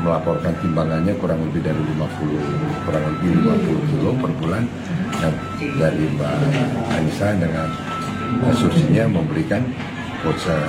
melaporkan timbangannya kurang lebih 50 kilo per bulan. Dan dari Mbak Anissa dengan Sursinya memberikan voucher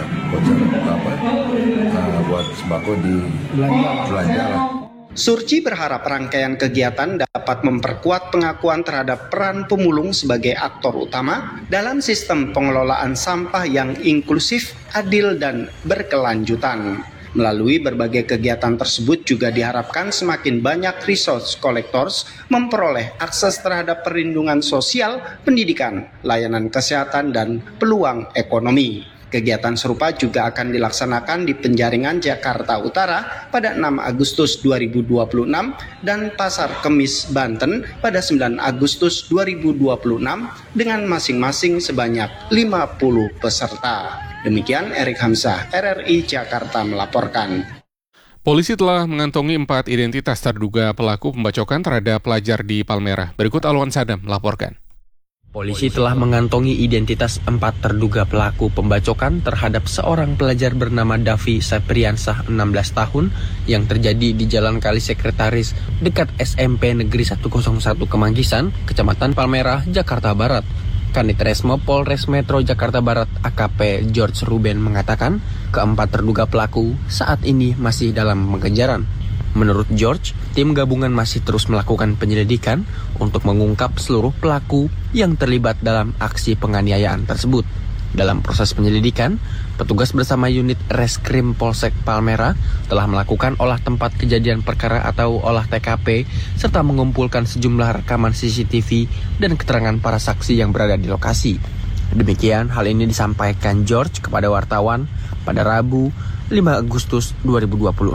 buat sembako di belanja. Surci berharap rangkaian kegiatan dapat memperkuat pengakuan terhadap peran pemulung sebagai aktor utama dalam sistem pengelolaan sampah yang inklusif, adil, dan berkelanjutan. Melalui berbagai kegiatan tersebut juga diharapkan semakin banyak resource collectors memperoleh akses terhadap perlindungan sosial, pendidikan, layanan kesehatan, dan peluang ekonomi. Kegiatan serupa juga akan dilaksanakan di Penjaringan, Jakarta Utara pada 6 Agustus 2026 dan Pasar Kemis, Banten pada 9 Agustus 2026 dengan masing-masing sebanyak 50 peserta. Demikian Erik Hamzah, RRI Jakarta melaporkan. Polisi telah mengantongi 4 identitas terduga pelaku pembacokan terhadap pelajar di Palmerah. Berikut Alwan Sadam melaporkan. Polisi telah mengantongi identitas 4 terduga pelaku pembacokan terhadap seorang pelajar bernama Davi Sepriansah 16 tahun yang terjadi di Jalan Kali Sekretaris dekat SMP Negeri 101 Kemanggisan, Kecamatan Palmerah, Jakarta Barat. Kanit Resmo Polres Metro Jakarta Barat AKP George Ruben mengatakan keempat terduga pelaku saat ini masih dalam pengejaran. Menurut George, tim gabungan masih terus melakukan penyelidikan untuk mengungkap seluruh pelaku yang terlibat dalam aksi penganiayaan tersebut. Dalam proses penyelidikan, petugas bersama unit Reskrim Polsek Palmerah telah melakukan olah tempat kejadian perkara atau olah TKP serta mengumpulkan sejumlah rekaman CCTV dan keterangan para saksi yang berada di lokasi. Demikian hal ini disampaikan George kepada wartawan pada Rabu 5 Agustus 2026.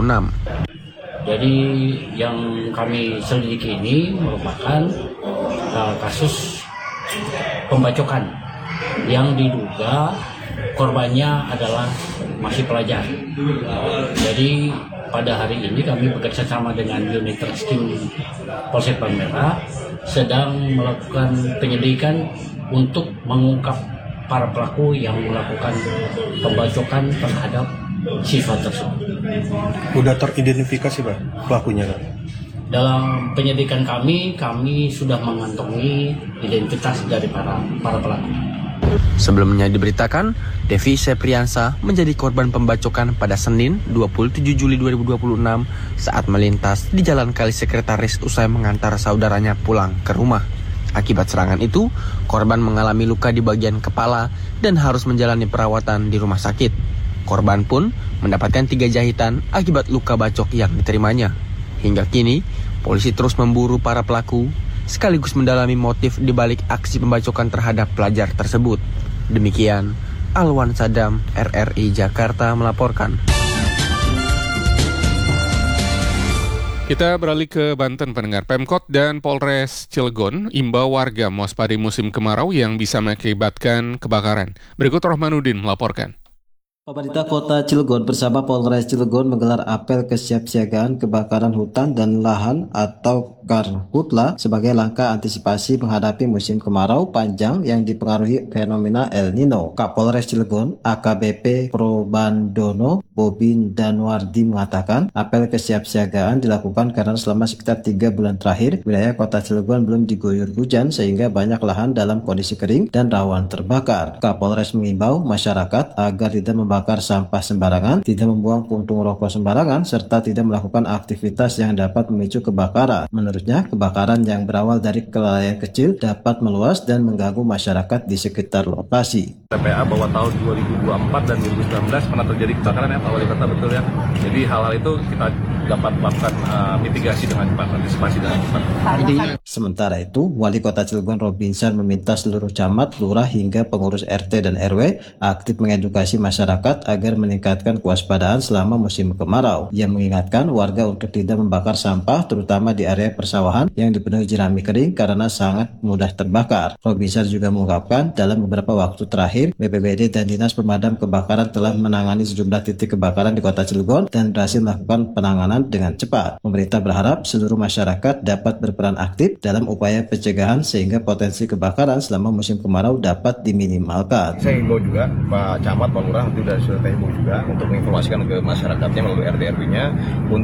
Jadi yang kami selidiki ini merupakan kasus pembacokan yang diduga korbannya adalah masih pelajar. Jadi pada hari ini kami bekerja sama dengan unit Reskrim Polsek Palmerah sedang melakukan penyelidikan untuk mengungkap para pelaku yang melakukan pembacokan terhadap siswa tersebut. Udah teridentifikasi Pak pelakunya Pak? Dalam penyelidikan kami sudah mengantongi identitas dari para pelaku. Sebelumnya diberitakan, Devi Sepriansah menjadi korban pembacokan pada Senin 27 Juli 2026 saat melintas di Jalan Kali Sekretaris usai mengantar saudaranya pulang ke rumah. Akibat serangan itu, korban mengalami luka di bagian kepala dan harus menjalani perawatan di rumah sakit. Korban pun mendapatkan 3 jahitan akibat luka bacok yang diterimanya. Hingga kini, polisi terus memburu para pelaku, sekaligus mendalami motif di balik aksi pembacokan terhadap pelajar tersebut. Demikian, Alwan Sadam, RRI Jakarta melaporkan. Kita beralih ke Banten, pendengar. Pemkot dan Polres Cilegon imbau warga mewaspadai musim kemarau yang bisa mengakibatkan kebakaran. Berikut Rohmanuddin melaporkan. Pemerintah Kota Cilegon bersama Polres Cilegon menggelar apel kesiapsiagaan kebakaran hutan dan lahan atau Karhutla sebagai langkah antisipasi menghadapi musim kemarau panjang yang dipengaruhi fenomena El Nino. Kapolres Cilegon AKBP Probandono Bobin Danwardi mengatakan apel kesiapsiagaan dilakukan karena selama sekitar 3 bulan terakhir wilayah Kota Cilegon belum diguyur hujan sehingga banyak lahan dalam kondisi kering dan rawan terbakar. Kapolres mengimbau masyarakat agar tidak membakar sampah sembarangan, tidak membuang puntung rokok sembarangan, serta tidak melakukan aktivitas yang dapat memicu kebakaran. Menurutnya, kebakaran yang berawal dari kelalaian kecil dapat meluas dan mengganggu masyarakat di sekitar lokasi. TPA bahwa tahun 2024 dan 2019 pernah terjadi kebakaran ya Pak Wali Kota, betul ya. Jadi hal-hal itu kita dapat melakukan mitigasi dengan cepat, antisipasi dengan cepat. Sementara itu, Wali Kota Cilegon Robinson meminta seluruh camat, lurah hingga pengurus RT dan RW aktif mengedukasi masyarakat agar meningkatkan kewaspadaan selama musim kemarau. Ia mengingatkan warga untuk tidak membakar sampah terutama di area persawahan yang dipenuhi jerami kering karena sangat mudah terbakar. Robinson juga mengungkapkan dalam beberapa waktu terakhir BPBD dan Dinas Pemadam Kebakaran telah menangani sejumlah titik kebakaran di Kota Cilegon dan berhasil melakukan penanganan dengan cepat. Pemerintah berharap seluruh masyarakat dapat berperan aktif dalam upaya pencegahan sehingga potensi kebakaran selama musim kemarau dapat diminimalkan. Saya himbau juga Pak Camat, Pak Lurah, nanti sudah himbau juga untuk menginformasikan ke masyarakatnya melalui RT RW-nya